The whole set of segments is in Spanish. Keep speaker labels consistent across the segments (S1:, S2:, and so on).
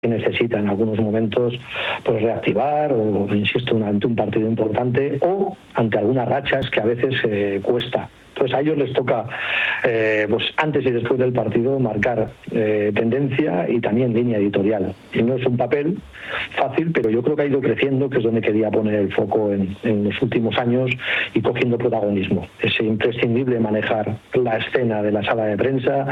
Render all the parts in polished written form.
S1: que necesita en algunos momentos pues reactivar o, insisto, ante un partido importante o ante algunas rachas que a veces cuesta. Entonces a ellos les toca, pues antes y después del partido, marcar tendencia y también línea editorial. Y no es un papel fácil, pero yo creo que ha ido creciendo, que es donde quería poner el foco en los últimos años y cogiendo protagonismo. Es imprescindible manejar la escena de la sala de prensa,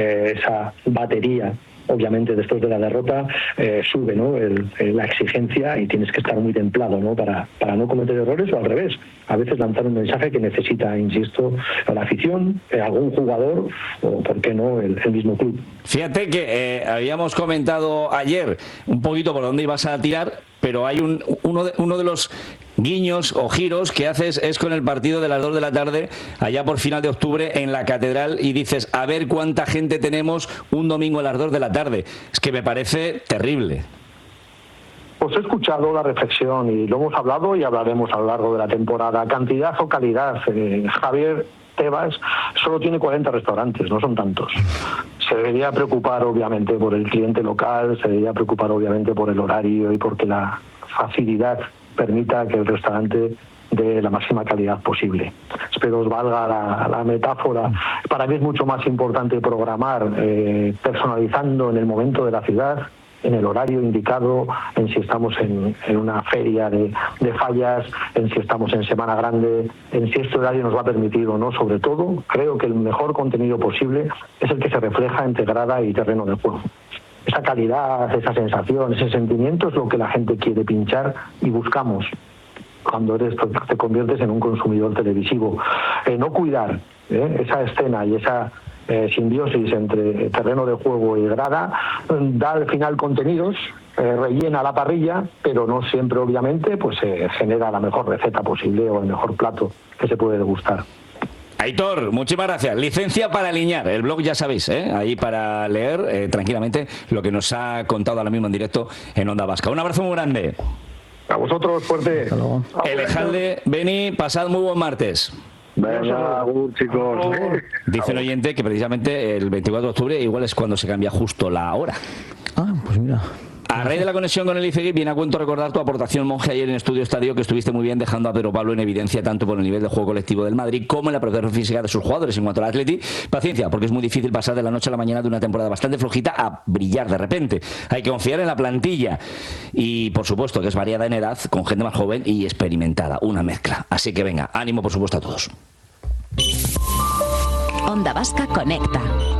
S1: esa batería. Obviamente después de la derrota sube, ¿no?, la exigencia y tienes que estar muy templado, ¿no?, para no cometer errores o al revés. A veces lanzar un mensaje que necesita, insisto, la afición, algún jugador o, ¿por qué no?, el mismo club.
S2: Fíjate que habíamos comentado ayer un poquito por dónde ibas a tirar, pero hay uno de los guiños o giros que haces es con el partido de las 2 de la tarde, allá por final de octubre en la Catedral, y dices, a ver cuánta gente tenemos un domingo a las 2 de la tarde. Es que me parece terrible.
S1: Pues he escuchado la reflexión y lo hemos hablado y hablaremos a lo largo de la temporada. ¿Cantidad o calidad? Javier Tebas solo tiene 40 restaurantes, no son tantos. Se debería preocupar obviamente por el cliente local, se debería preocupar obviamente por el horario y porque la facilidad permita que el restaurante dé la máxima calidad posible. Espero os valga la metáfora. Para mí es mucho más importante programar personalizando en el momento de la ciudad, en el horario indicado, en si estamos en una feria de fallas, en si estamos en Semana Grande, en si este horario nos va a permitir o no. Sobre todo, creo que el mejor contenido posible es el que se refleja en grada y terreno de juego. Esa calidad, esa sensación, ese sentimiento es lo que la gente quiere pinchar y buscamos cuando te conviertes en un consumidor televisivo. No cuidar esa escena y esa simbiosis entre terreno de juego y grada da al final contenidos, rellena la parrilla, pero no siempre obviamente pues genera la mejor receta posible o el mejor plato que se puede degustar.
S2: Aitor, muchísimas gracias. Licencia para alinear. El blog ya sabéis, ahí para leer tranquilamente lo que nos ha contado ahora mismo en directo en Onda Vasca. Un abrazo muy grande.
S1: A vosotros, fuerte.
S2: Elejalde, Beni, pasad muy buen martes.
S3: Venga, chicos.
S2: Dice un oyente que precisamente el 24 de octubre igual es cuando se cambia justo la hora.
S4: Ah, pues mira.
S2: A raíz de la conexión con el ICEGI, viene a cuento recordar tu aportación, Monje, ayer en Estudio Estadio, que estuviste muy bien dejando a Pedro Pablo en evidencia tanto por el nivel de juego colectivo del Madrid como en la preparación física de sus jugadores. En cuanto al Atleti, paciencia, porque es muy difícil pasar de la noche a la mañana de una temporada bastante flojita a brillar de repente. Hay que confiar en la plantilla y, por supuesto, que es variada en edad, con gente más joven y experimentada, una mezcla. Así que venga, ánimo, por supuesto, a todos.
S5: Onda Vasca conecta.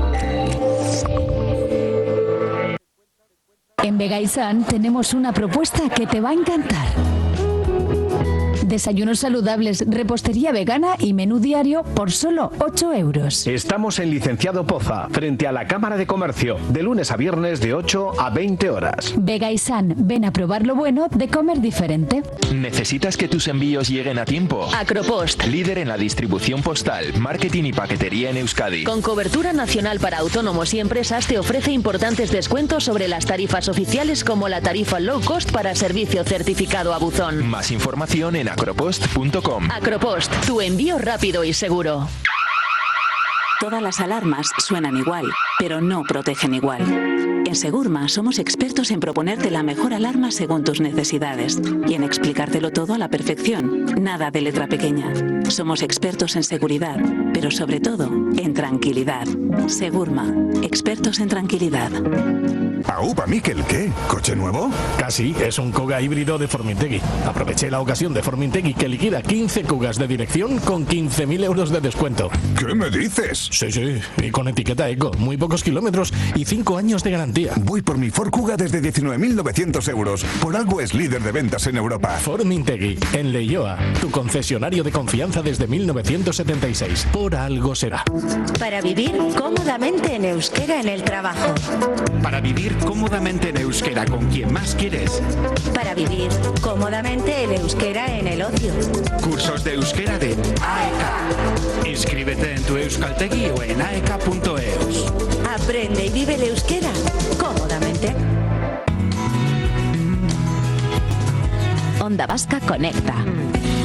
S5: En Vegaisan tenemos una propuesta que te va a encantar. Desayunos saludables, repostería vegana y menú diario por solo 8 euros.
S6: Estamos en Licenciado Poza, frente a la Cámara de Comercio, de lunes a viernes de 8 a 20 horas.
S5: Vegaisan, ven a probar lo bueno de comer diferente.
S7: ¿Necesitas que tus envíos lleguen a tiempo?
S5: Acropost,
S7: Líder en la distribución postal, marketing y paquetería en Euskadi.
S8: Con cobertura nacional para autónomos y empresas, te ofrece importantes descuentos sobre las tarifas oficiales, como la tarifa low cost para servicio certificado a buzón.
S7: Más información en acropost.com.
S8: Acropost, tu envío rápido y seguro.
S9: Todas las alarmas suenan igual, pero no protegen igual. En Segurma somos expertos en proponerte la mejor alarma según tus necesidades y en explicártelo todo a la perfección. Nada de letra pequeña. Somos expertos en seguridad, pero sobre todo en tranquilidad. Segurma, expertos en tranquilidad.
S10: Aupa, Miquel, ¿qué? ¿Coche nuevo?
S11: Casi, es un Kuga híbrido de Formintegui. Aproveché la ocasión de Formintegui que liquida 15 Kugas de dirección con 15.000 euros de descuento.
S10: ¿Qué me dices?
S11: Sí, y con etiqueta eco, muy pocos kilómetros y 5 años de garantía.
S10: Voy por mi Ford Kuga desde 19.900 euros. Por algo es líder de ventas en Europa.
S11: Formintegui, en Leioa, tu concesionario de confianza desde 1976. Por algo será.
S12: Para vivir cómodamente en euskera en el trabajo.
S13: Para vivir cómodamente en euskera con quien más quieres.
S12: Para vivir cómodamente en euskera en el ocio.
S13: Cursos de euskera de AEK. Inscríbete en tu Euskaltegi o en aek.eus.
S12: Aprende y vive el euskera cómodamente.
S5: Onda Vasca conecta.